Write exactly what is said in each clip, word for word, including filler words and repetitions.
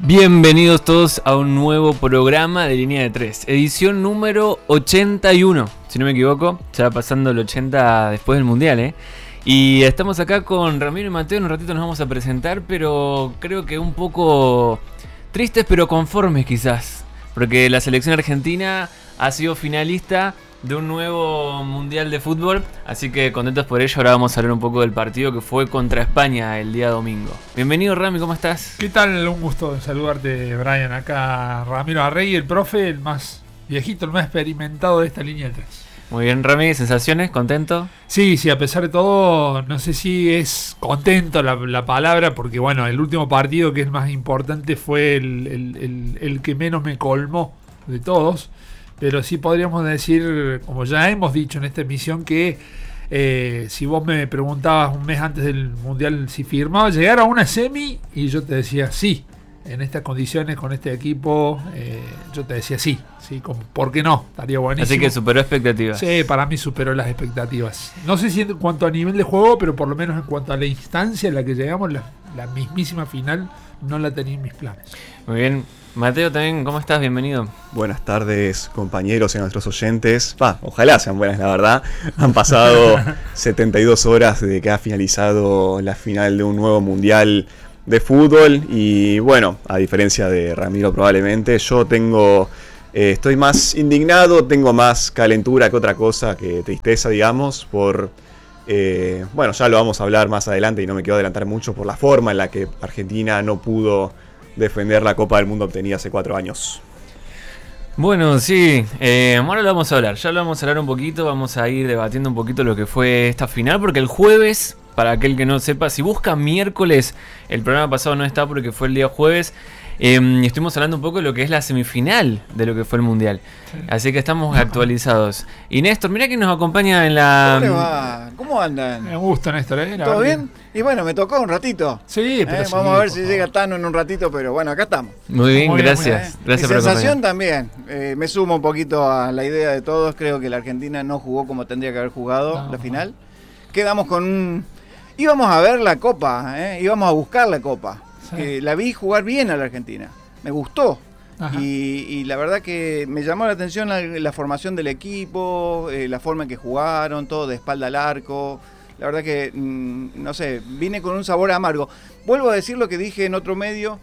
Bienvenidos todos a un nuevo programa de Línea de Tres, edición número ochenta y uno, si no me equivoco, ya va pasando el ochenta después del Mundial, ¿eh? Y estamos acá con Ramiro y Mateo, en un ratito nos vamos a presentar, pero creo que un poco tristes pero conformes quizás, porque la selección argentina ha sido finalista de un nuevo Mundial de Fútbol, así que contentos por ello. Ahora vamos a hablar un poco del partido que fue contra España el día domingo. Bienvenido, Rami, ¿cómo estás? ¿Qué tal? Un gusto saludarte, Brian. Acá Ramiro Arregui, el profe, el más viejito, el más experimentado de esta línea de tres. Muy bien, Rami, ¿sensaciones? ¿Contento? Sí, sí, a pesar de todo, no sé si es contento la, la palabra, porque bueno, el último partido que es más importante fue el, el, el, el que menos me colmó de todos. Pero sí podríamos decir, como ya hemos dicho en esta emisión, que eh, si vos me preguntabas un mes antes del Mundial si firmaba llegar a una semi, y yo te decía sí, en estas condiciones, con este equipo, eh, yo te decía sí, sí, como, ¿por qué no? Estaría buenísimo. Así que superó expectativas. Sí, para mí superó las expectativas. No sé si en cuanto a nivel de juego, pero por lo menos en cuanto a la instancia en la que llegamos, la, la mismísima final, no la tenía en mis planes. Muy bien. Mateo, también, ¿cómo estás? Bienvenido. Buenas tardes, compañeros y a nuestros oyentes. Va, ojalá sean buenas, la verdad. Han pasado setenta y dos horas desde que ha finalizado la final de un nuevo mundial de fútbol. Y bueno, a diferencia de Ramiro probablemente, yo tengo eh, estoy más indignado, tengo más calentura que otra cosa, que tristeza, digamos, por... Eh, bueno, ya lo vamos a hablar más adelante y no me quiero adelantar mucho, por la forma en la que Argentina no pudo defender la Copa del Mundo obtenida hace cuatro años. Bueno, sí, eh, ahora lo vamos a hablar, ya lo vamos a hablar un poquito, vamos a ir debatiendo un poquito lo que fue esta final, porque el jueves, para aquel que no sepa, si busca miércoles, el programa pasado no está porque fue el día jueves, eh, y estuvimos hablando un poco de lo que es la semifinal de lo que fue el Mundial, sí. Así que estamos actualizados. Y Néstor, mirá que nos acompaña en la... ¿Cómo va? ¿Cómo andan? Me gusta, Néstor, ¿eh? ¿Todo bien? Y bueno, me tocó un ratito. Sí, pero eh, sí, vamos a ver si favor. llega Tano en un ratito, pero bueno, acá estamos. Muy bien, muy gracias. bien, Eh, Gracias Mi por sensación acompañarnos. también, eh, me sumo un poquito a la idea de todos. Creo que la Argentina no jugó como tendría que haber jugado No. la final. Quedamos con un... Íbamos a ver la Copa, eh, íbamos a buscar la Copa. Sí. Eh, la vi jugar bien a la Argentina. Me gustó. Y, y la verdad que me llamó la atención la, la formación del equipo, eh, la forma en que jugaron, todo de espalda al arco. La verdad que, mmm, no sé, vine con un sabor amargo. Vuelvo a decir lo que dije en otro medio,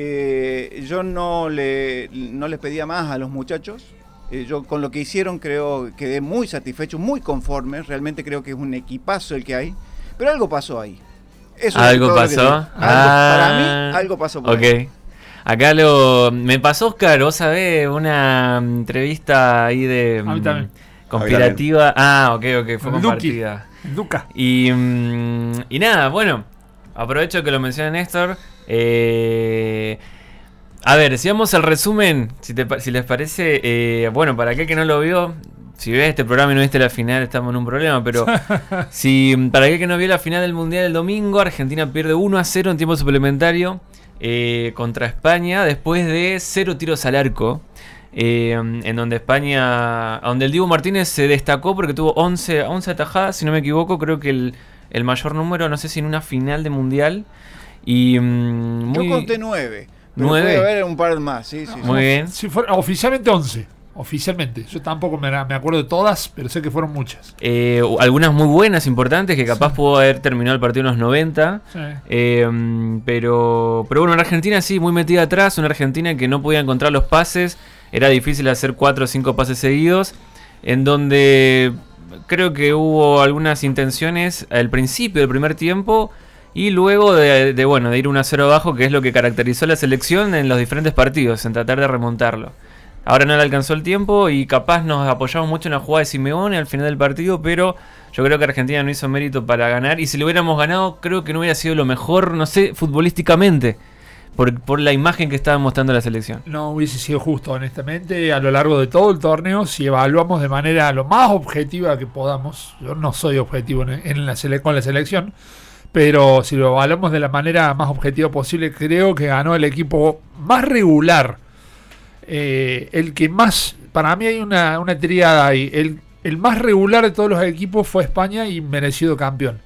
eh, yo no, le, no les pedía más a los muchachos. Eh, yo con lo que hicieron creo quedé muy satisfecho, muy conforme. Realmente creo que es un equipazo el que hay. Pero algo pasó ahí. Eso ¿Algo es todo lo que pasó? digo. Algo, Ah, para mí, algo pasó por ok. ahí. Acá lo... Me pasó, Oscar, vos sabés, una entrevista ahí de... A mí también. Conspirativa. Ah, ok, ok, fue Con compartida. Duca. Y, mm, y nada, bueno, aprovecho que lo menciona Néstor. Eh, a ver, si vamos al resumen, si, te, si les parece, eh, bueno, para aquel que no lo vio, si ves este programa y no viste la final, estamos en un problema, pero si para aquel que no vio la final del Mundial el domingo, Argentina pierde uno a cero en tiempo suplementario eh, contra España, después de cero tiros al arco. Eh, en donde España, donde el Dibu Martínez se destacó porque tuvo once, once atajadas, si no me equivoco, creo que el, el mayor número, no sé si en una final de mundial. Y mm, muy, Yo conté nueve. Pero ¿Nueve? puede haber un par más, sí, sí. Muy sí. bien. Si fuera, oficialmente once. Oficialmente. Yo tampoco me, me acuerdo de todas, pero sé que fueron muchas. Eh, algunas muy buenas, importantes, que capaz Sí. pudo haber terminado el partido en los noventa. Sí. Eh, pero, pero bueno, una Argentina sí, muy metida atrás, una Argentina que no podía encontrar los pases. Era difícil hacer cuatro o cinco pases seguidos, en donde creo que hubo algunas intenciones al principio del primer tiempo y luego de, de, bueno, de ir uno a cero abajo, que es lo que caracterizó a la selección en los diferentes partidos, en tratar de remontarlo. Ahora no le alcanzó el tiempo y capaz nos apoyamos mucho en la jugada de Simeone al final del partido, pero yo creo que Argentina no hizo mérito para ganar, y si lo hubiéramos ganado creo que no hubiera sido lo mejor, no sé, futbolísticamente. Por, por la imagen que estaba mostrando la selección. No hubiese sido justo, honestamente, a lo largo de todo el torneo, si evaluamos de manera lo más objetiva que podamos. Yo no soy objetivo en, en la sele- con la selección, pero si lo evaluamos de la manera más objetiva posible, creo que ganó el equipo más regular. Eh, el que más, para mí hay una, una tríada ahí. El, el más regular de todos los equipos fue España y merecido campeón.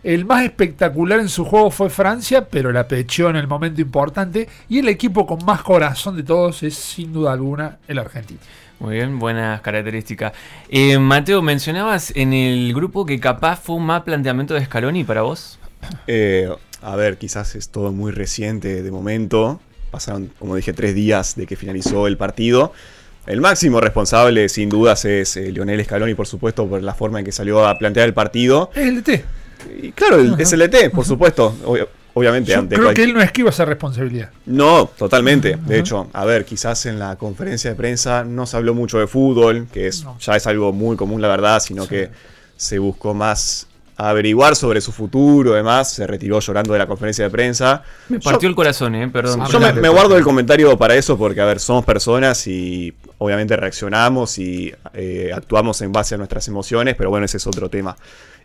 El más espectacular en su juego fue Francia, pero la pechó en el momento importante. Y el equipo con más corazón de todos es, sin duda alguna, el argentino. Muy bien, buenas características. Eh, Mateo, mencionabas en el grupo que capaz fue un mal planteamiento de Scaloni para vos. Eh, a ver, quizás es todo muy reciente de momento. Pasaron, como dije, tres días de que finalizó el partido. El máximo responsable, sin dudas, es eh, Lionel Scaloni, por supuesto, por la forma en que salió a plantear el partido. Es el T. Y claro, el, es el E T, por supuesto. Obvio, obviamente. Yo ante creo cualquier... que él no esquiva esa responsabilidad. No, totalmente. Uh-huh. De hecho, a ver, quizás en la conferencia de prensa no se habló mucho de fútbol, que es no. ya es algo muy común, la verdad, sino sí. que se buscó más averiguar sobre su futuro, además, se retiró llorando de la conferencia de prensa. Me partió yo, el corazón, eh, perdón. Yo me, me guardo el comentario para eso porque, a ver, somos personas y obviamente reaccionamos y eh, actuamos en base a nuestras emociones, pero bueno, ese es otro tema.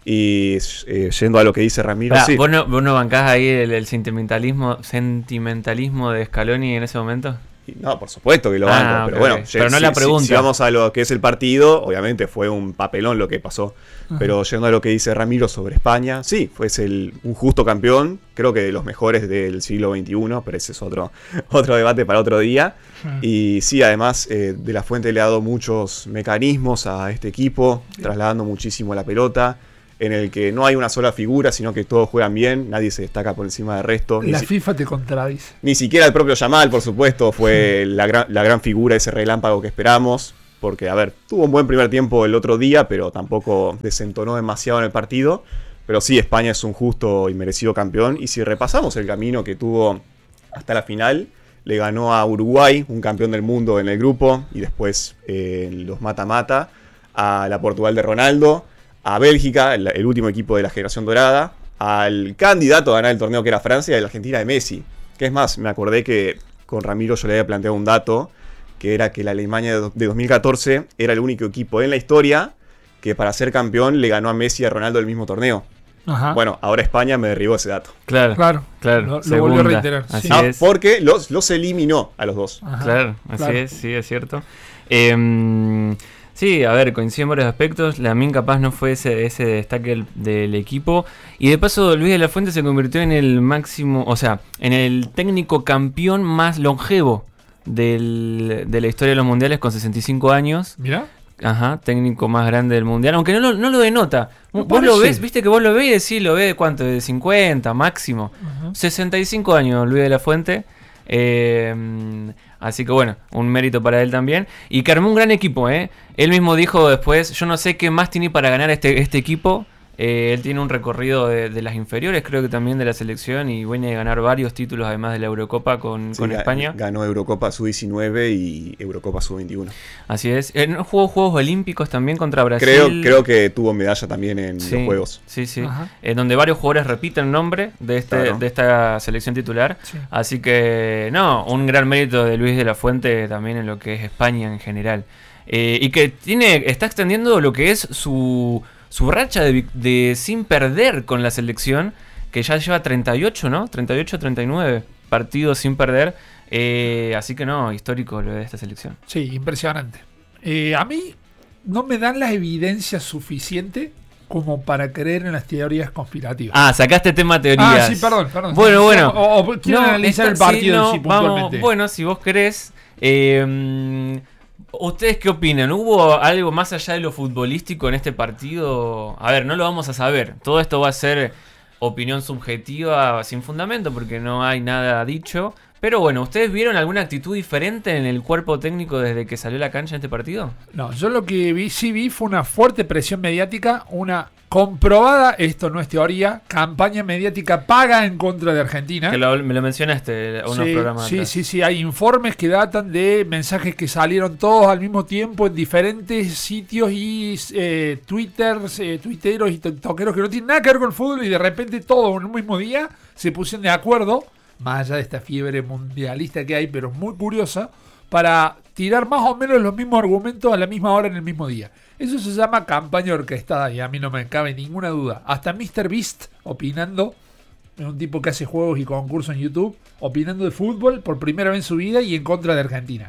Y eh, yendo a lo que dice Ramiro, Pará, sí. ¿vos, no, ¿Vos no bancás ahí el, el sentimentalismo, sentimentalismo de Scaloni en ese momento? No, por supuesto que lo banco, ah, pero okay. bueno, pero no si, la pregunta. Si, si vamos a lo que es el partido, obviamente fue un papelón lo que pasó. Uh-huh. Pero yendo a lo que dice Ramiro sobre España, sí, fue el, un justo campeón, creo que de los mejores del siglo veintiuno, pero ese es otro, otro debate para otro día. Uh-huh. Y sí, además, eh, De La Fuente le ha dado muchos mecanismos a este equipo, sí. trasladando muchísimo la pelota, en el que no hay una sola figura, sino que todos juegan bien, nadie se destaca por encima del resto. La si- FIFA te contradice. Ni siquiera el propio Yamal, por supuesto, fue la gran, la gran figura, ese relámpago que esperamos. Porque, a ver, tuvo un buen primer tiempo el otro día, pero tampoco desentonó demasiado en el partido. Pero sí, España es un justo y merecido campeón. Y si repasamos el camino que tuvo hasta la final, le ganó a Uruguay, un campeón del mundo en el grupo, y después eh, los mata-mata, a la Portugal de Ronaldo, a Bélgica, el, el último equipo de la generación dorada, al candidato a ganar el torneo que era Francia, y a la Argentina de Messi. Que es más, me acordé que con Ramiro yo le había planteado un dato, que era que la Alemania de, de dos mil catorce era el único equipo en la historia que para ser campeón le ganó a Messi y a Ronaldo el mismo torneo. Ajá. Bueno, ahora España me derribó ese dato. Claro, Claro, claro. Lo, lo Segunda. volvió a reiterar. Así Sí. Ah, es. porque los, los eliminó a los dos. Ajá, Claro, así claro. es, sí, es cierto. Eh, sí, a ver, coinciden en varios aspectos. Lamine capaz no fue ese, ese destaque del, del equipo. Y de paso, Luis de la Fuente se convirtió en el máximo, o sea, en el técnico campeón más longevo del, de la historia de los mundiales con sesenta y cinco años. Mirá. Ajá, técnico más grande del mundial, aunque no lo, no lo denota. No Vos lo parece. ves, viste que vos lo ves y decís, lo ves de cuánto, de cincuenta máximo. Ajá. sesenta y cinco años Luis de la Fuente. Eh, así que bueno, un mérito para él también. Y que armó un gran equipo, ¿eh? Él mismo dijo después, yo no sé qué más tiene para ganar este, este equipo. Eh, él tiene un recorrido de, de las inferiores, creo que también de la selección, y viene a ganar varios títulos además de la Eurocopa con, Sí, con ga- España. Ganó Eurocopa sub diecinueve y Eurocopa sub veintiuno. Así es. Eh, ¿no jugó Juegos Olímpicos también contra Brasil? Creo, creo que tuvo medalla también en Sí, los Juegos. Sí, sí. Ajá. Eh, donde varios jugadores repiten nombre de, este, Claro. de esta selección titular. Sí. Así que, no, un gran mérito de Luis de la Fuente también en lo que es España en general. Eh, y que tiene está extendiendo lo que es su, su racha de, vic- de sin perder con la selección, que ya lleva treinta y ocho, ¿no? treinta y ocho, treinta y nueve partidos sin perder. Eh, así que no, histórico lo de esta selección. Sí, impresionante. Eh, a mí no me dan las evidencias suficientes como para creer en las teorías conspirativas. Ah, sacaste tema teorías. Ah, sí, perdón, perdón. Bueno, bueno. O, o quiero analizar esta- el partido sí, en no, sí vamos, puntualmente. bueno, si vos querés. eh, ¿Ustedes qué opinan? ¿Hubo algo más allá de lo futbolístico en este partido? A ver, no lo vamos a saber. Todo esto va a ser opinión subjetiva sin fundamento porque no hay nada dicho. Pero bueno, ¿ustedes vieron alguna actitud diferente en el cuerpo técnico desde que salió a la cancha en este partido? No, yo lo que vi, sí vi fue una fuerte presión mediática, una comprobada, esto no es teoría, campaña mediática paga en contra de Argentina. Que lo- me lo mencionaste unos Sí, programas sí, atrás. sí, sí, hay informes que datan de mensajes que salieron todos al mismo tiempo en diferentes sitios y eh, twitters, eh, tuiteros y tiktokeros que no tienen nada que ver con el fútbol y de repente todos en un mismo día se pusieron de acuerdo, más allá de esta fiebre mundialista que hay, pero muy curiosa, para tirar más o menos los mismos argumentos a la misma hora en el mismo día. Eso se llama campaña orquestada y a mí no me cabe ninguna duda. Hasta míster Beast opinando, es un tipo que hace juegos y concursos en YouTube, opinando de fútbol por primera vez en su vida y en contra de Argentina.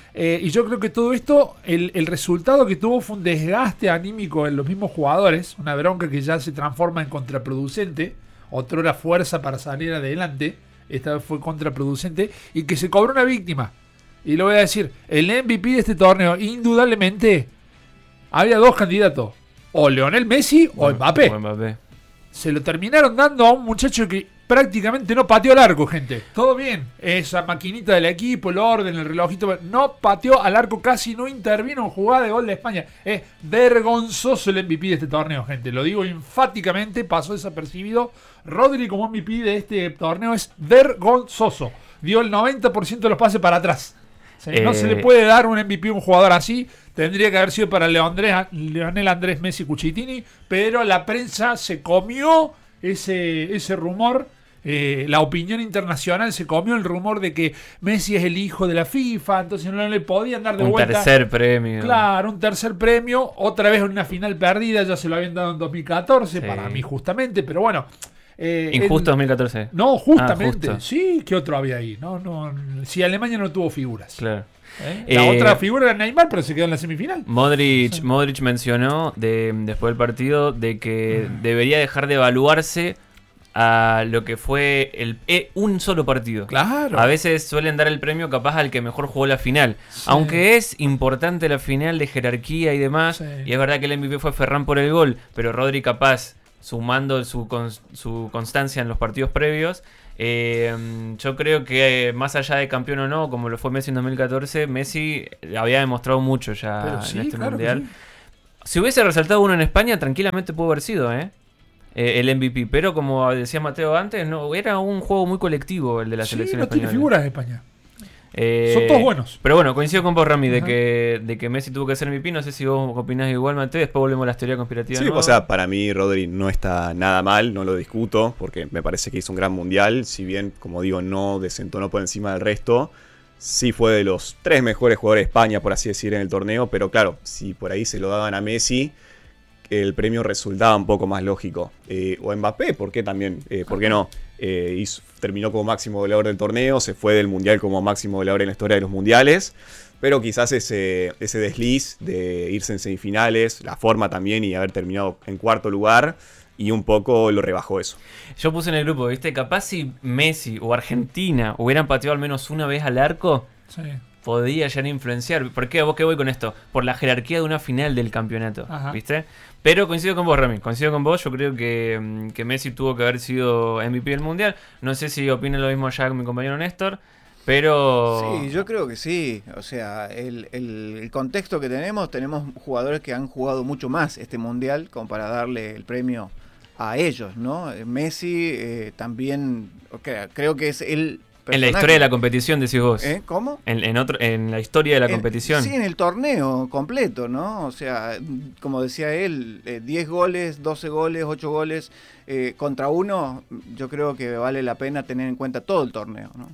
Eh, y yo creo que todo esto, el, el resultado que tuvo fue un desgaste anímico en los mismos jugadores, una bronca que ya se transforma en contraproducente, otrora fuerza para salir adelante, esta vez fue contraproducente, y que se cobró una víctima. Y lo voy a decir, el M V P de este torneo, indudablemente, había dos candidatos, o Lionel Messi o Mbappé. O Mbappé. Se lo terminaron dando a un muchacho que prácticamente no pateó al arco, gente. Todo bien. Esa maquinita del equipo, el orden, el relojito. No pateó al arco, casi no intervino en jugada de gol de España. Es vergonzoso el M V P de este torneo, gente. Lo digo enfáticamente, pasó desapercibido. Rodri como M V P de este torneo es vergonzoso. Dio el noventa por ciento de los pases para atrás. ¿Sí? Eh... No se le puede dar un M V P a un jugador así. Tendría que haber sido para Lionel Andrés Messi Cucitini, pero la prensa se comió ese, ese rumor. Eh, la opinión internacional se comió el rumor de que Messi es el hijo de la FIFA, entonces no le podían dar de un vuelta. Un tercer premio. Claro, un tercer premio. Otra vez una final perdida, ya se lo habían dado en dos mil catorce, sí. Para mí justamente, pero bueno. Eh, Injusto el, dos mil catorce. No, justamente. Ah, justo. Sí, ¿qué otro había ahí? No, no, si Alemania no tuvo figuras. Claro. ¿Eh? La eh, otra figura era Neymar, pero se quedó en la semifinal. Modric, sí. Modric mencionó de, después del partido de que uh-huh. debería dejar de evaluarse a lo que fue el eh, un solo partido. Claro. A veces suelen dar el premio capaz al que mejor jugó la final. Sí. Aunque es importante la final de jerarquía y demás. Sí. Y es verdad que el M V P fue Ferran por el gol, pero Rodri capaz, sumando su, con, su constancia en los partidos previos. Eh, yo creo que más allá de campeón o no, como lo fue Messi en dos mil catorce, Messi había demostrado mucho ya Pero sí, en este claro mundial. Sí. Si hubiese resaltado uno en España, tranquilamente pudo haber sido ¿eh? Eh, el M V P. Pero como decía Mateo antes, no era un juego muy colectivo el de la sí, selección no española. Tiene figuras de España. Eh, Son todos buenos. Pero bueno, coincido con vos, Rami, de que, de que Messi tuvo que ser M V P. No sé si vos opinás igual, Mateo. Después volvemos a la teoría conspirativa. Sí, o sea, para mí Rodri no está nada mal, no lo discuto, porque me parece que hizo un gran mundial. Si bien, como digo, no desentonó por encima del resto, sí fue de los tres mejores jugadores de España, por así decir, en el torneo. Pero claro, si por ahí se lo daban a Messi, el premio resultaba un poco más lógico. Eh, o Mbappé, ¿por qué también? Eh, ¿Por qué no? Eh, hizo, terminó como máximo goleador del torneo, se fue del mundial como máximo goleador en la historia de los mundiales, pero quizás ese, ese desliz de irse en semifinales, la forma también y haber terminado en cuarto lugar, y un poco lo rebajó eso. Yo puse en el grupo, ¿viste? Capaz si Messi o Argentina hubieran pateado al menos una vez al arco, sí. podría ya no influenciar. ¿Por qué? ¿A vos qué voy con esto? Por la jerarquía de una final del campeonato, Ajá. ¿viste? Pero coincido con vos, Rami, coincido con vos. Yo creo que, que Messi tuvo que haber sido M V P del Mundial. No sé si opina lo mismo ya con mi compañero Néstor, pero... Sí, yo creo que sí. O sea, el, el, el contexto que tenemos, tenemos jugadores que han jugado mucho más este Mundial como para darle el premio a ellos, ¿no? Messi eh, también, okay, creo que es el... En la historia de la competición, decís vos. ¿Eh? ¿Cómo? En, en, otro, en la historia de la en, competición. Sí, en el torneo completo, ¿no? O sea, como decía él, eh, diez goles, doce goles, ocho goles eh, contra uno, yo creo que vale la pena tener en cuenta todo el torneo, ¿no?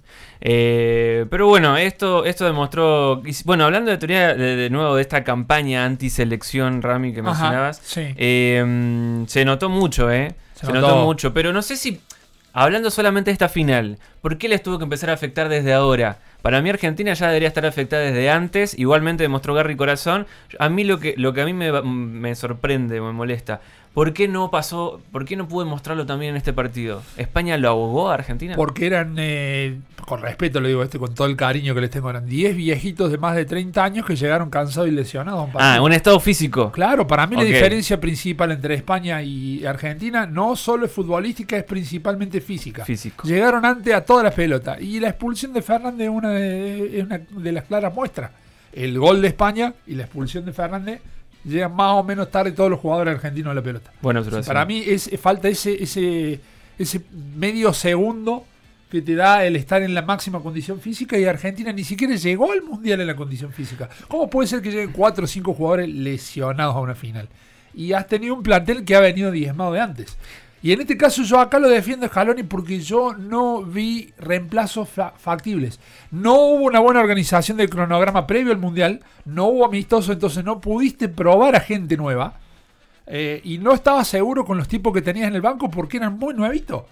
Eh, pero bueno, esto, esto demostró... Bueno, hablando de teoría, de, de nuevo, de esta campaña antiselección, Rami, que mencionabas, Ajá, sí. eh, se notó mucho, ¿eh? Se, se notó. notó mucho, pero no sé si... Hablando solamente de esta final, ¿por qué les tuvo que empezar a afectar desde ahora? Para mí Argentina ya debería estar afectada desde antes. Igualmente demostró garra y corazón. A mí lo que, lo que a mí me, me sorprende, me molesta, ¿por qué no pasó, por qué no pude mostrarlo también en este partido? ¿España lo ahogó a Argentina? Porque eran, eh, con respeto lo digo este, con todo el cariño que les tengo, eran diez viejitos de más de treinta años que llegaron cansados y lesionados a un partido. Ah, un estado físico. Claro, para mí okay. La diferencia principal entre España y Argentina no solo es futbolística, es principalmente física. Físico. Llegaron antes a todas las pelotas. Y la expulsión de Fernández es una de, es una de las claras muestras. El gol de España y la expulsión de Fernández llegan más o menos tarde todos los jugadores argentinos a la pelota. Bueno, o sea, para mí es, falta ese, ese, ese medio segundo que te da el estar en la máxima condición física, y Argentina ni siquiera llegó al Mundial en la condición física. ¿Cómo puede ser que lleguen cuatro o cinco jugadores lesionados a una final? Y has tenido un plantel que ha venido diezmado de antes. Y en este caso yo acá lo defiendo a Scaloni porque yo no vi reemplazos fa- factibles. No hubo una buena organización del cronograma previo al Mundial, no hubo amistoso, entonces no pudiste probar a gente nueva. Eh, y no estaba seguro con los tipos que tenías en el banco porque eran muy nuevitos.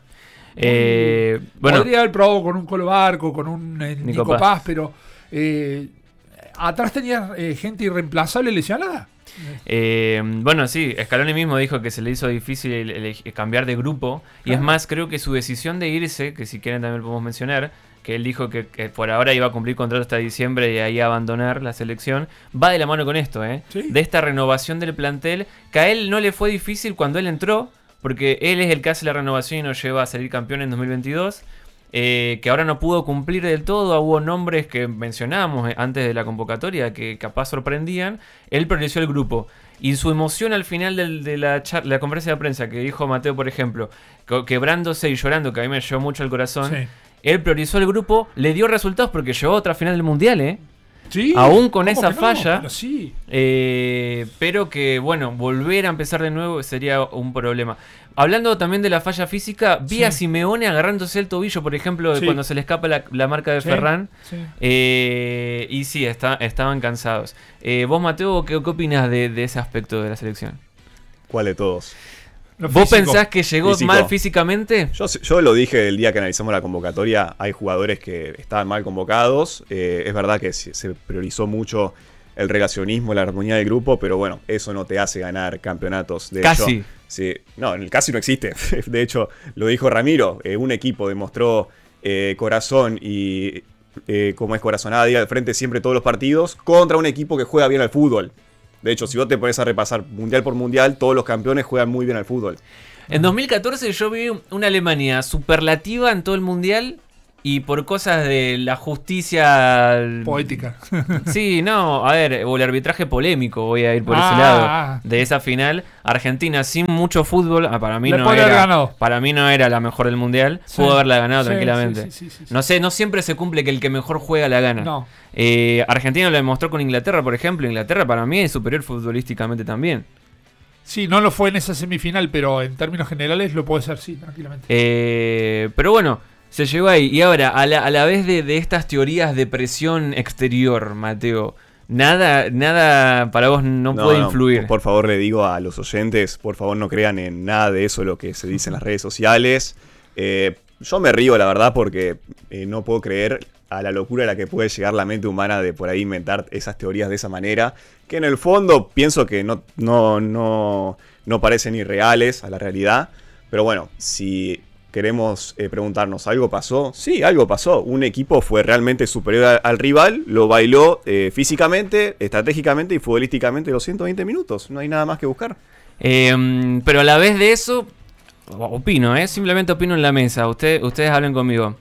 Eh, muy, bueno, podría haber probado con un Colo Barco, con un eh, Nico, Nico Paz, Paz pero... Eh, atrás tenías eh, gente irreemplazable lesionada. Eh, bueno, sí, Scaloni mismo dijo que se le hizo difícil el, el, el cambiar de grupo. Y Claro. es más, creo que su decisión de irse, que si quieren también lo podemos mencionar, que él dijo que, que por ahora iba a cumplir contrato hasta diciembre y ahí abandonar la selección, va de la mano con esto, ¿eh? Sí. De esta renovación del plantel, que a él no le fue difícil cuando él entró, porque él es el que hace la renovación y nos lleva a salir campeón en dos mil veintidós. Eh, que ahora no pudo cumplir del todo. Hubo nombres que mencionábamos eh, antes de la convocatoria que capaz sorprendían. Él priorizó el grupo. Y su emoción al final del- de la, char- la conferencia de prensa que dijo Mateo, por ejemplo, co- quebrándose y llorando, que a mí me llevó mucho el corazón. Sí. Él priorizó el grupo, le dio resultados porque llegó a otra final del Mundial, ¿eh? Sí, Aún con ¿cómo esa que no? falla. Pero sí. Eh, pero que, bueno, volver a empezar de nuevo sería un problema. Hablando también de la falla física, vi Sí. a Simeone agarrándose el tobillo, por ejemplo, de Sí. cuando se le escapa la, la marca de Sí, Ferran. sí. Eh, y sí, está, estaban cansados. Eh, vos, Mateo, ¿qué, qué opinas de, de ese aspecto de la selección? ¿Cuál de todos? Lo ¿Vos físico. pensás que llegó Físico. mal físicamente? Yo, yo lo dije el día que analizamos la convocatoria, hay jugadores que estaban mal convocados, eh, es verdad que se, se priorizó mucho el relacionismo, la armonía del grupo, pero bueno, eso no te hace ganar campeonatos. De Casi. hecho, sí, no, en el casi no existe. De hecho, lo dijo Ramiro, eh, un equipo demostró eh, corazón y eh, como es corazonada día al frente siempre todos los partidos contra un equipo que juega bien al fútbol. De hecho, si vos te pones a repasar mundial por mundial, todos los campeones juegan muy bien al fútbol. En dos mil catorce yo vi una Alemania superlativa en todo el mundial y por cosas de la justicia Poética. Sí, no, a ver, o el arbitraje polémico, voy a ir por ese Ah, lado ah. de esa final. Argentina sin mucho fútbol, ah, para mí Le no puede haber era, ganado. para mí no era la mejor del mundial. Sí. Pudo haberla ganado Sí, tranquilamente. sí, sí, sí, sí. No sé, no siempre se cumple que el que mejor juega la gana. No. Eh, Argentina lo demostró con Inglaterra, por ejemplo. Inglaterra para mí es superior futbolísticamente también. Sí, no lo fue en esa semifinal, pero en términos generales lo puede ser, sí, tranquilamente. Eh, pero bueno, se llegó ahí. Y ahora, a la, a la vez de, de estas teorías de presión exterior, Mateo, nada, nada para vos no, puede influir. Por favor, le digo a los oyentes, por favor no crean en nada de eso lo que se dice en las redes sociales. Eh, yo me río, la verdad, porque eh, no puedo creer a la locura a la que puede llegar la mente humana de por ahí inventar esas teorías de esa manera, que en el fondo pienso que no, no, no, no parecen irreales a la realidad. Pero bueno, si queremos eh, preguntarnos, ¿algo pasó? Sí, algo pasó. Un equipo fue realmente superior a- al rival, lo bailó eh, físicamente, estratégicamente y futbolísticamente los ciento veinte minutos. No hay nada más que buscar. Eh, pero a la vez de eso, opino, ¿eh? Simplemente opino en la mesa. Usted, ustedes hablen conmigo.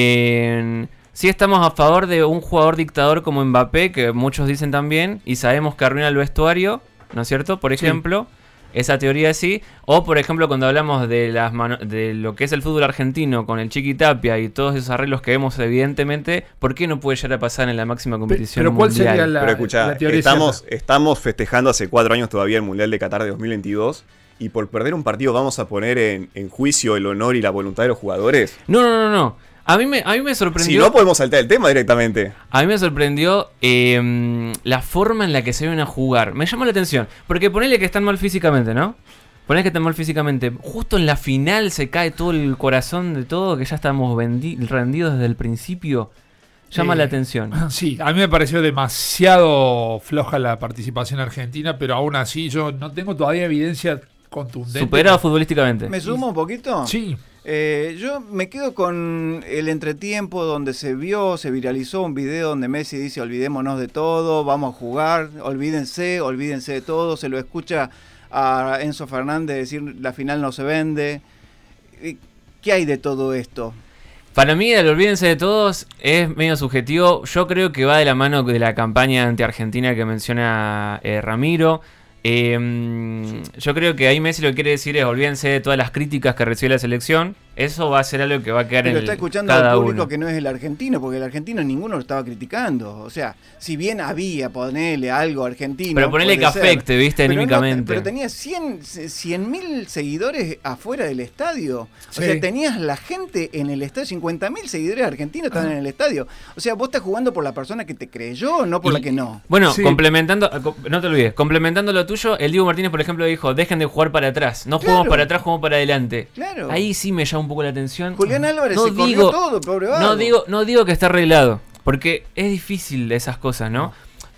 Eh, sí estamos a favor de un jugador dictador como Mbappé, que muchos dicen también, y sabemos que arruina el vestuario, ¿no es cierto? Por Sí. ejemplo, esa teoría sí. O, por ejemplo, cuando hablamos de, las mano- de lo que es el fútbol argentino con el Chiqui Tapia y todos esos arreglos que vemos, evidentemente, ¿por qué no puede llegar a pasar en la máxima competición pero ¿cuál mundial? sería la, Pero escuchá, la teoría estamos, cierta? estamos festejando hace cuatro años todavía el Mundial de Qatar de dos mil veintidós y por perder un partido vamos a poner en, en juicio el honor y la voluntad de los jugadores. No, no, no, no. A mí me, a mí me sorprendió. Si no, podemos saltar el tema directamente. A mí me sorprendió eh, la forma en la que se iban a jugar. Me llamó la atención. Porque ponele que están mal físicamente, ¿no? Ponele que están mal físicamente. Justo en la final se cae todo el corazón de todo, que ya estamos vendi- rendidos desde el principio. Llama Eh, la atención. Sí, a mí me pareció demasiado floja la participación argentina, pero aún así yo no tengo todavía evidencia contundente. Superado futbolísticamente. ¿Me sumo un poquito? Sí, Eh, yo me quedo con el entretiempo donde se vio, se viralizó un video donde Messi dice olvidémonos de todo, vamos a jugar, olvídense, olvídense de todo, se lo escucha a Enzo Fernández decir la final no se vende. Eh, ¿Qué hay de todo esto? Para mí, el olvídense de todos es medio subjetivo. Yo creo que va de la mano de la campaña anti-argentina que menciona eh, Ramiro. Eh, yo creo que ahí Messi lo que quiere decir es olvídense de todas las críticas que recibe la selección. Eso va a ser algo que va a quedar Pero en está el, escuchando cada al público uno. que no es el argentino, porque el argentino ninguno lo estaba criticando. O sea, si bien había, ponerle algo argentino. Pero ponele puede que ser, afecte, viste, pero no- anímicamente. pero tenía cien mil seguidores afuera del estadio. O Sí. sea, tenías la gente en el estadio, cincuenta mil seguidores argentinos estaban en el estadio. O sea, vos estás jugando por la persona que te creyó, no por Y- la que no. Bueno, Sí. complementando, no te olvides, complementando lo tuyo, el Diego Martínez, por ejemplo, dijo, dejen de jugar para atrás, no jugamos Claro. para atrás, jugamos para adelante. Claro. Ahí sí me llama un poco la atención. Julián Álvarez no se corrió digo, todo, pobre vago. no digo, no digo que está arreglado, porque es difícil esas cosas, ¿no?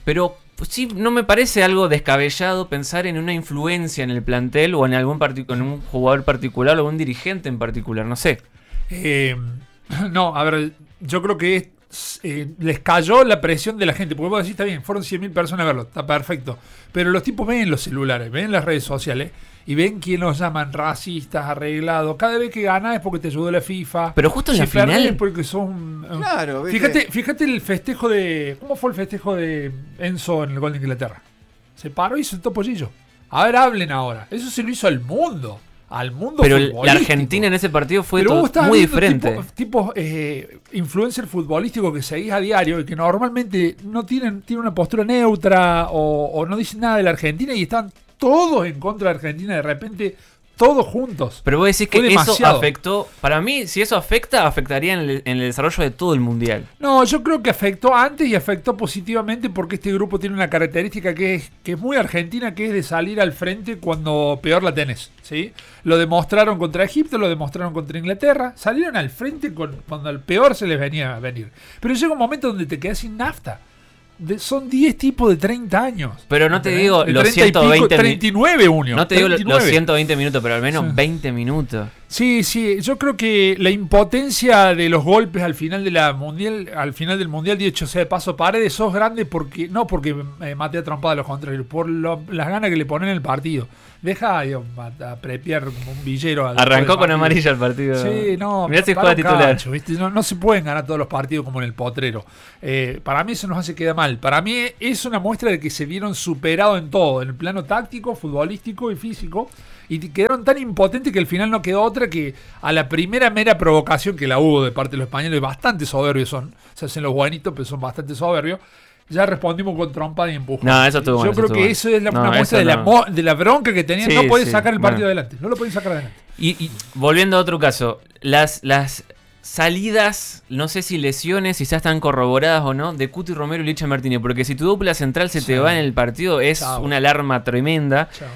Pero sí, no me parece algo descabellado pensar en una influencia en el plantel o en algún partic- en un jugador particular o un dirigente en particular, no sé. Eh, no, a ver, yo creo que es, eh, les cayó la presión de la gente, porque vos decís, está bien, fueron cien mil personas a verlo, está perfecto, pero los tipos ven los celulares, ven las redes sociales y ven quién los llaman racistas, arreglados. Cada vez que ganás es porque te ayudó la FIFA. Pero justo en si la final perdés es porque son... Claro, ¿viste? Fíjate, fíjate el festejo de... ¿Cómo fue el festejo de Enzo en el gol de Inglaterra? Se paró y sentó pollillo. A ver, hablen ahora. Eso se lo hizo al mundo. Al mundo Pero futbolístico. la Argentina en ese partido fue Pero to- vos estás muy viendo diferente. Tipos tipo, eh, influencer futbolístico que seguís a diario y que normalmente no tienen, tienen una postura neutra o, o no dicen nada de la Argentina y están todos en contra de Argentina de repente, todos juntos. Pero vos decís que Fue eso demasiado. afectó. Para mí, si eso afecta, afectaría en el, en el desarrollo de todo el mundial. No, yo creo que afectó antes y afectó positivamente porque este grupo tiene una característica que es, que es muy argentina, que es de salir al frente cuando peor la tenés, ¿sí? Lo demostraron contra Egipto, lo demostraron contra Inglaterra, salieron al frente con, cuando al peor se les venía a venir. Pero llega un momento donde te quedas sin nafta. De, son diez tipos de treinta años. Pero no te ¿entendés? digo De los treinta y pico, ciento veinte mi- treinta y nueve, Unio. No te digo lo- treinta y nueve. los ciento veinte minutos, pero al menos Sí. veinte minutos. Sí, sí, yo creo que la impotencia de los golpes al final de la mundial, al final del mundial, dicho sea de paso, Paredes, sos grande porque no porque eh, maté a trompada a los contrarios, por lo- las ganas que le ponen en el partido. Deja Dios, a, a prepiar como un villero. al- Arrancó al con partido. amarilla el partido. Sí, no, Mirá si para juega un titular. cacho, ¿viste? No, no se pueden ganar todos los partidos como en el potrero. Eh, para mí eso nos hace quedar mal. Para mí es una muestra de que se vieron superados en todo, en el plano táctico, futbolístico y físico. Y quedaron tan impotentes que al final no quedó otra que a la primera mera provocación que la hubo de parte de los españoles, bastante soberbios son, se hacen los buenitos, pero son bastante soberbios. Ya respondimos con trompa y empujón. No, eso estuvo Yo bueno, creo eso que estuvo eso es la, bueno. una No, muestra eso de, la, no. mo- de la bronca que tenían. Sí, no pueden sí, sacar el partido bueno. adelante. No lo pueden sacar adelante. Y, y volviendo a otro caso, las, las salidas, no sé si lesiones, si ya están corroboradas o no, de Cuti Romero y Licha Martínez, porque si tu dupla central se Sí. te va en el partido es Chao. una alarma tremenda. Chao.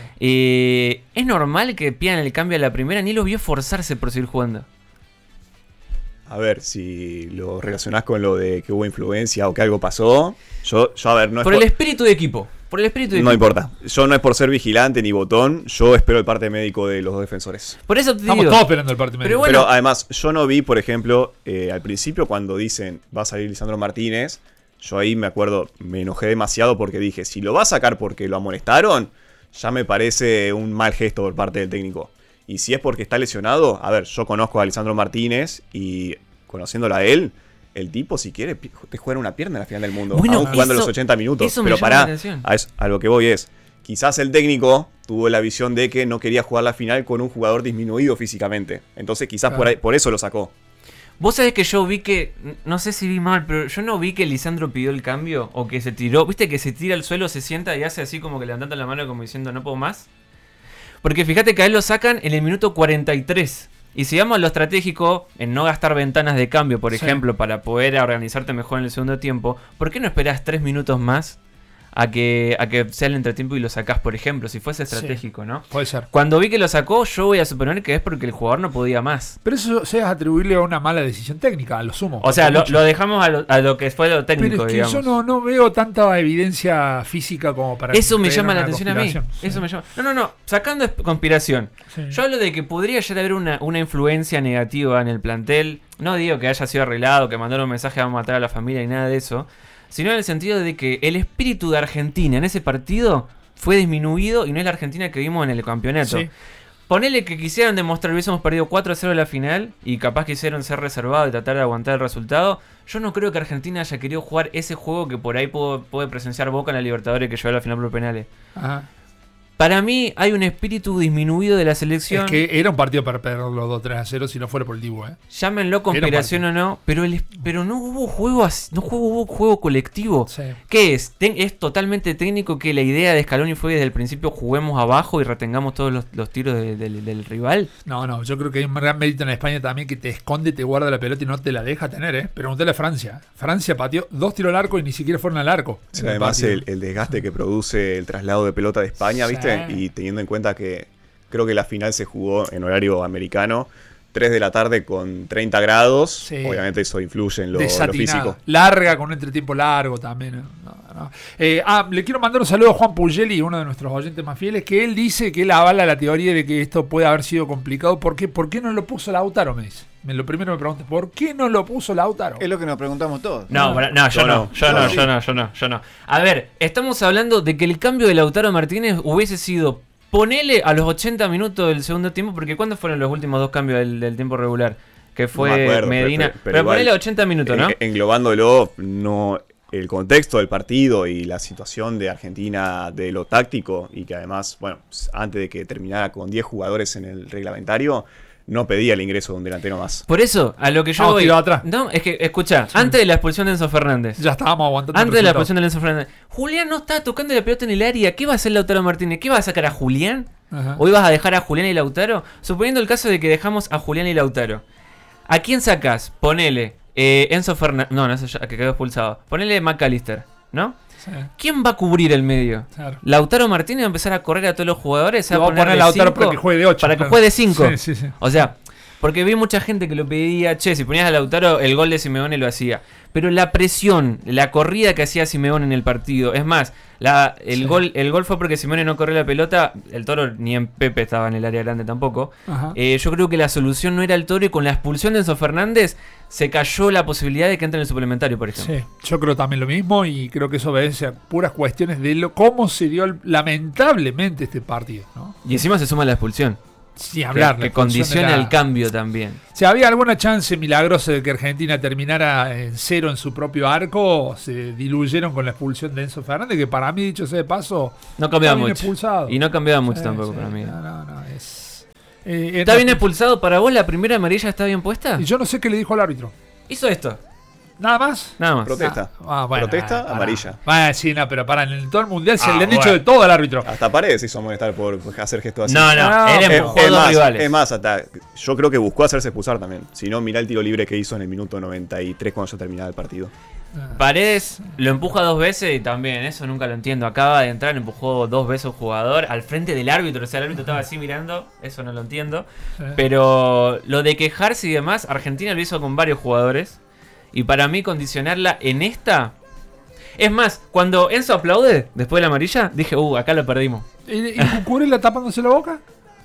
Eh, es normal que pidan el cambio a la primera, ni los vio forzarse por seguir jugando. A ver, si lo relacionás con lo de que hubo influencia o que algo pasó, yo, yo a ver, no es Por por- el espíritu de equipo. Por el espíritu de no equipo. importa. Yo no es por ser vigilante ni botón, yo espero el parte médico de los dos defensores. Por eso te Estamos digo. todos esperando el partido. Pero bueno. Pero además, yo no vi, por ejemplo, eh, al principio cuando dicen va a salir Lisandro Martínez, yo ahí me acuerdo, me enojé demasiado porque dije, si lo va a sacar porque lo amonestaron, ya me parece un mal gesto por parte del técnico. Y si es porque está lesionado, a ver, yo conozco a Lisandro Martínez y conociéndolo a él, el tipo si quiere pi- te juega una pierna en la final del mundo, Bueno, aún jugando eso- los ochenta minutos. eso me Pero llama la pará, atención. a, eso- a lo que voy es, quizás el técnico tuvo la visión de que no quería jugar la final con un jugador disminuido físicamente. Entonces quizás por, ahí- por eso lo sacó. Vos sabés que yo vi que, no sé si vi mal, pero yo no vi que Lisandro pidió el cambio o que se tiró. ¿Viste que se tira al suelo, se sienta y hace así como que levantando la mano como diciendo no puedo más? Porque fíjate que a él lo sacan en el minuto cuarenta y tres. Y si vamos a lo estratégico, en no gastar ventanas de cambio, por Sí. ejemplo, para poder organizarte mejor en el segundo tiempo, ¿por qué no esperás tres minutos más a que, a que sea el entretiempo y lo sacás, por ejemplo, si fuese estratégico, ¿no? Puede ser. Cuando vi que lo sacó, yo voy a suponer que es porque el jugador no podía más. Pero eso sea atribuirle a una mala decisión técnica, a lo sumo. O sea, lo, Mucho. lo dejamos a lo, a lo que fue lo técnico, Pero es que digamos. yo no, no veo tanta evidencia física como para... Eso me creer llama la una atención a mí. conspiración. Sí. Eso me llama. No, no, no. Sacando es- conspiración. Sí. Yo hablo de que podría ya haber una, una influencia negativa en el plantel. No digo que haya sido arreglado, que mandaron un mensaje a matar a la familia y nada de eso. Sino en el sentido de que el espíritu de Argentina en ese partido fue disminuido y no es la Argentina que vimos en el campeonato. Sí. Ponele que quisieran demostrar que hubiésemos perdido cuatro a cero en la final y capaz quisieron ser reservados y tratar de aguantar el resultado. Yo no creo que Argentina haya querido jugar ese juego que por ahí puede, puede presenciar Boca en la Libertadores que llevó a la final por penales. Ajá. Para mí hay un espíritu disminuido de la selección. Es que era un partido para perder los dos tres a cero si no fuera por el Dibu, ¿eh? Llámenlo conspiración o no, pero el, pero no hubo juego as- no hubo juego colectivo. Sí. ¿Qué es? Ten- es totalmente técnico que la idea de Scaloni fue desde el principio juguemos abajo y retengamos todos los, los tiros de- del- del rival. No, no, yo creo que hay un gran mérito en España también que te esconde, te guarda la pelota y no te la deja tener, ¿eh? Preguntale a Francia. Francia pateó dos tiros al arco y ni siquiera fueron al arco. Sí, en el además partido. el, el desgaste que produce el traslado de pelota de España, Sí. ¿viste? Y teniendo en cuenta que creo que la final se jugó en horario americano, tres de la tarde con treinta grados, Sí. obviamente eso influye en lo, lo Desatinada. físico. Larga, con un entretiempo largo también. ¿eh? No, no. Eh, ah, le quiero mandar un saludo a Juan Pugeli, uno de nuestros oyentes más fieles, que él dice que él avala la teoría de que esto puede haber sido complicado. ¿Por qué? ¿Por qué no lo puso Lautaro? Me dice. Me, lo primero me pregunta, ¿por qué no lo puso Lautaro? Es lo que nos preguntamos todos. No, no, no, yo no, yo no, yo no, yo no, yo no. A ver, estamos hablando de que el cambio de Lautaro Martínez hubiese sido ponele a los ochenta minutos del segundo tiempo, porque ¿cuándo fueron los últimos dos cambios del, del tiempo regular? Que fue No me acuerdo, Medina. pero- Pero, pero igual, ponele ochenta minutos, ¿no? En- Englobándolo, no, el contexto del partido y la situación de Argentina de lo táctico, y que además, bueno, antes de que terminara con diez jugadores en el reglamentario, no pedía el ingreso de un delantero más. Por eso, a lo que yo Vamos voy. tirado atrás. No, es que, escucha, antes de la expulsión de Enzo Fernández. Ya estábamos aguantando. Antes el de la resultado. expulsión de Enzo Fernández. Julián no estaba tocando la pelota en el área. ¿Qué va a hacer Lautaro Martínez? ¿Qué va a sacar a Julián? Ajá. ¿O ibas a dejar a Julián y Lautaro? Suponiendo el caso de que dejamos a Julián y Lautaro. ¿A quién sacás? Ponele eh, Enzo Fernández. No, no es que quedó expulsado. Ponele McAllister, ¿no? Sí, ¿Quién va a cubrir el medio? claro. ¿Lautaro Martínez va a empezar a correr a todos los jugadores? ¿Se Lo va a va a poner de Lautaro cinco? para que juegue de ocho, Para que claro. juegue de cinco. Sí, sí, sí. O sea, porque vi mucha gente que lo pedía, che, si ponías a Lautaro, el gol de Simeone lo hacía. Pero la presión, la corrida que hacía Simeone en el partido, es más, la, el, Sí. gol, el gol fue porque Simeone no corrió la pelota, el Toro ni en Pepe estaba en el área grande tampoco. Ajá. Eh, yo creo que la solución no era el Toro y con la expulsión de Enzo Fernández se cayó la posibilidad de que entre en el suplementario, por ejemplo. Sí, yo creo también lo mismo y creo que eso obedece a puras cuestiones de lo, cómo se dio el- lamentablemente este partido, ¿no? Y encima se suma la expulsión, Sin que, hablar. que la expulsión condiciona era- el cambio también. Si había alguna chance milagrosa de que Argentina terminara en cero en su propio arco, se diluyeron con la expulsión de Enzo Fernández, que para mí, dicho sea de paso, No cambiaba está bien mucho. expulsado. Y no cambiaba mucho Sí, tampoco sí, para mí. No, no, no, es... eh, ¿Está era- bien expulsado para vos? ¿La primera amarilla está bien puesta? Y yo no sé qué le dijo al árbitro. Hizo esto. ¿Nada más? Nada más. Protesta. Ah, bueno, Protesta, pará. amarilla. Ah, sí, no, pero para en el todo el mundial se Ah, le han bueno. dicho de todo al árbitro. Hasta Paredes hizo molestar por hacer gestos así. No, no, No, él es- empujó Es a dos más, rivales. es más, hasta yo creo que buscó hacerse expulsar también. Si no, mirá el tiro libre que hizo en el minuto noventa y tres cuando ya terminaba el partido. Paredes lo empuja dos veces y también, eso nunca lo entiendo. Acaba de entrar, empujó dos veces a un jugador al frente del árbitro. O sea, el árbitro estaba así mirando, eso no lo entiendo. Sí. Pero lo de quejarse y demás, Argentina lo hizo con varios jugadores. Y para mí condicionarla en esta... Es más, cuando Enzo aplaude después de la amarilla, dije, uh, acá lo perdimos. ¿Y, y Cucurella tapándose la boca?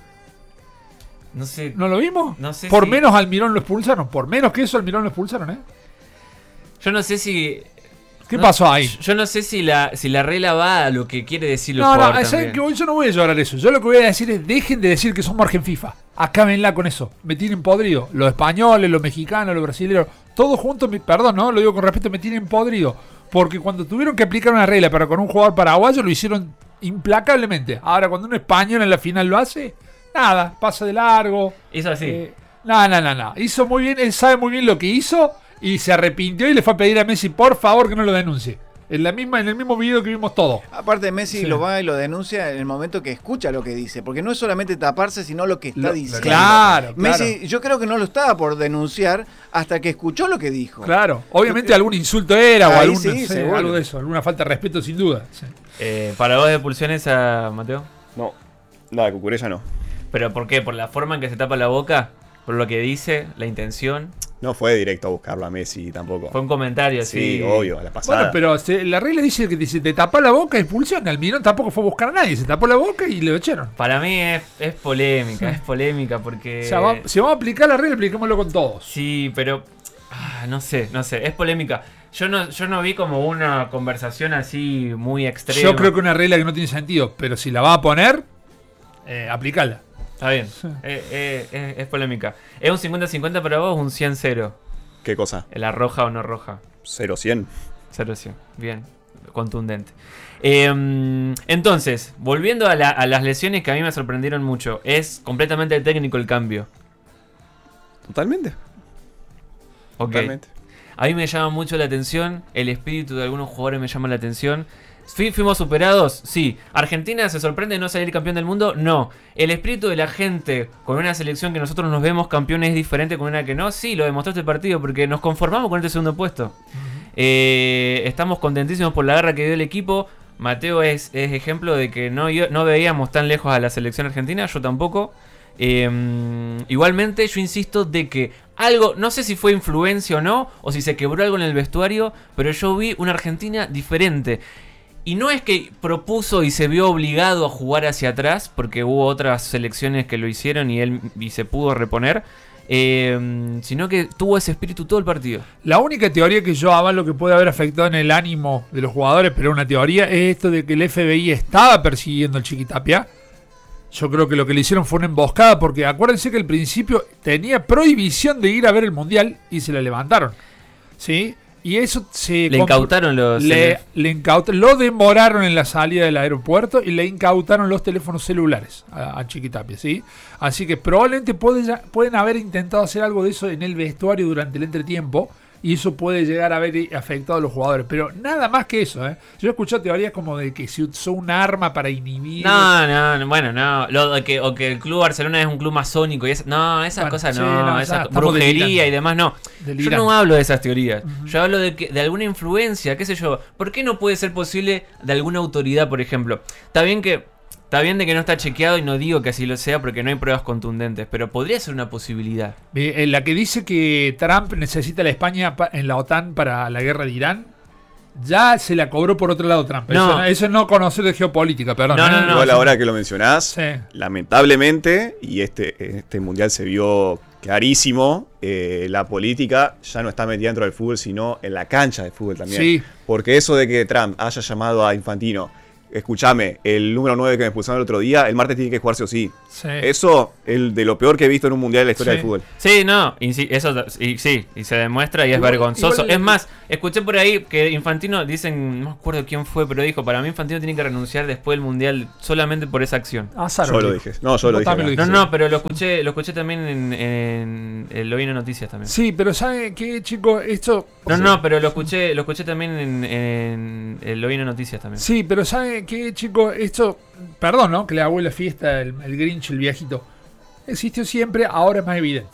No sé. ¿No lo vimos? No sé Por si- menos Almirón lo expulsaron. Por menos que eso Almirón lo expulsaron, ¿eh? Yo no sé si... ¿Qué no- pasó ahí? Yo no sé si la, si la regla va a lo que quiere decir el No, jugador no, ¿saben también. que hoy yo no voy a llorar eso? Yo lo que voy a decir es, dejen de decir que somos Argen FIFA. Acábenla con eso. Me tienen podrido. Los españoles, los mexicanos, los brasileños, todos juntos, me- perdón, no, lo digo con respeto, me tienen podrido. Porque cuando tuvieron que aplicar una regla, pero con un jugador paraguayo, lo hicieron implacablemente. Ahora, cuando un español en la final lo hace, nada, pasa de largo. Hizo así. Eh, no, no, no, no. Hizo muy bien, él sabe muy bien lo que hizo y se arrepintió y le fue a pedir a Messi, por favor, que no lo denuncie. En, la misma, en el mismo video que vimos todo. Aparte, Messi Sí. lo va y lo denuncia en el momento que escucha lo que dice, porque no es solamente taparse, sino lo que está Lo- diciendo. claro, Messi, yo creo que no lo estaba por denunciar hasta que escuchó lo que dijo. Claro, obviamente algún insulto era o Ahí algún, sí, no sé, seguro. algo de eso, alguna falta de respeto sin duda. Sí. Eh, ¿Para vos de expulsiones a Mateo? No, nada, Cucurella no. ¿Pero por qué? ¿Por la forma en que se tapa la boca? ¿Por lo que dice? ¿La intención? No fue directo a buscarlo a Messi tampoco. Fue un comentario Sí, así. obvio, a la pasada. Bueno, pero se- la regla dice que si te tapa la boca, expulsión. Almirón tampoco fue a buscar a nadie, se tapó la boca y le echaron. Para mí es, es polémica, es polémica porque... O sea, va- si vamos a aplicar la regla, apliquémoslo con todos. Sí, pero... ah, no sé, no sé, es polémica. Yo no, yo no vi como una conversación así muy extrema. Yo creo que una regla que no tiene sentido, pero si la va a poner, eh, aplicala. Está bien, Sí. eh, eh, es, es polémica. ¿Es un cincuenta cincuenta para vos o un cien cero? ¿Qué cosa? ¿La roja o no roja? cero cien. cero cien, bien, contundente. Eh, entonces, volviendo a, la- a las lesiones que a mí me sorprendieron mucho, es completamente técnico el cambio. Totalmente. Ok. Totalmente. A mí me llama mucho la atención, el espíritu de algunos jugadores me llama la atención. Fui- ¿Fuimos superados? Sí. ¿Argentina se sorprende de no salir campeón del mundo? No. ¿El espíritu de la gente con una selección que nosotros nos vemos campeones es diferente con una que no? Sí, lo demostró este partido porque nos conformamos con este segundo puesto. Eh, estamos contentísimos por la garra que dio el equipo. Mateo es, es ejemplo de que no, yo- no veíamos tan lejos a la selección argentina, yo tampoco. Eh, igualmente yo insisto de que algo, no sé si fue influencia o no, o si se quebró algo en el vestuario, pero yo vi una Argentina diferente. Y no es que propuso y se vio obligado a jugar hacia atrás, porque hubo otras selecciones que lo hicieron y él y se pudo reponer, eh, sino que tuvo ese espíritu todo el partido. La única teoría que yo avalo que puede haber afectado en el ánimo de los jugadores, pero una teoría, es esto de que el F B I estaba persiguiendo al Chiquitapia. Yo creo que lo que le hicieron fue una emboscada, porque acuérdense que al principio tenía prohibición de ir a ver el Mundial y se la levantaron. ¿Sí? Y eso se... Le incautaron los... Le, le incautaron, lo demoraron en la salida del aeropuerto y le incautaron los teléfonos celulares a, a Chiquitapia, ¿sí? Así que probablemente puede ya, pueden haber intentado hacer algo de eso en el vestuario durante el entretiempo y eso puede llegar a haber afectado a los jugadores. Pero nada más que eso, ¿eh? Yo he escuchado teorías como de que se usó un arma para inhibir... No, no, no bueno, no. Lo de que, o que el Club Barcelona es un club masónico y es, no, esas bueno, cosas sí, no, no esa estamos brujería delirando. y demás no. Delirando. Yo no hablo de esas teorías. Uh-huh. Yo hablo de que de alguna influencia, qué sé yo. ¿Por qué no puede ser posible de alguna autoridad, por ejemplo? Está bien que... Está bien de que no está chequeado y no digo que así lo sea porque no hay pruebas contundentes, pero podría ser una posibilidad. Eh, la que dice que Trump necesita a la España pa- en la OTAN para la guerra de Irán, ya se la cobró por otro lado Trump. No. Eso, no, eso es no conocer de geopolítica, perdón. No, ¿eh? no, no. Igual ahora que lo mencionás, Sí. lamentablemente, y este, este mundial se vio clarísimo, eh, la política ya no está metida dentro del fútbol, sino en la cancha de fútbol también. Sí. Porque eso de que Trump haya llamado a Infantino, escúchame, el número nueve que me expulsaron el otro día, el martes tiene que jugarse o sí. Sí. Eso es de lo peor que he visto en un mundial en la historia Sí. del fútbol. Sí, no, y sí, eso y sí, y se demuestra y es Igual- vergonzoso. igual- es más, escuché por ahí que Infantino, dicen, no me acuerdo quién fue, pero dijo, para mí Infantino tiene que renunciar después del Mundial solamente por esa acción. Azar, Yo lo dijo. dije. No, yo lo Vos dije. también lo acá. No, dijiste. no, pero lo escuché, lo escuché también en, en, en lo vi en noticias también. Sí, pero ¿saben qué, chicos? Esto... No, o sea, no, pero lo escuché, lo escuché también en, en, en lo vi en noticias también. Sí, pero ¿saben qué, chicos? Esto... Perdón, ¿no? Que le hago la fiesta, el, el Grinch, el viejito. Existió siempre, ahora es más evidente.